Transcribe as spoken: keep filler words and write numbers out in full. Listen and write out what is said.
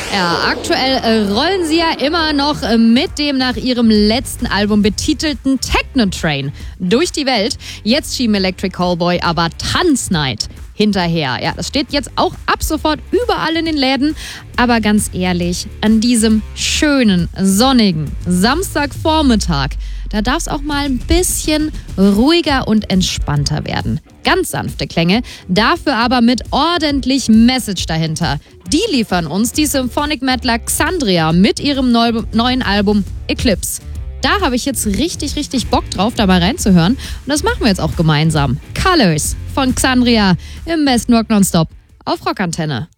Ja, aktuell äh, rollen sie ja immer noch äh, mit dem nach ihrem letzten Album betitelten Techno-Train durch die Welt. Jetzt schieben Electric Callboy aber Tanznight hinterher. Ja, das steht jetzt auch ab sofort überall in den Läden. Aber ganz ehrlich, an diesem schönen, sonnigen Samstagvormittag, da darf es auch mal ein bisschen ruhiger und entspannter werden. Ganz sanfte Klänge, dafür aber mit ordentlich Message dahinter. Die liefern uns die Symphonic Meddler Xandria mit ihrem neu- neuen Album Eclipse. Da habe ich jetzt richtig, richtig Bock drauf, da mal reinzuhören. Und das machen wir jetzt auch gemeinsam. Colors von Xandria im Best Rock Nonstop auf Rockantenne.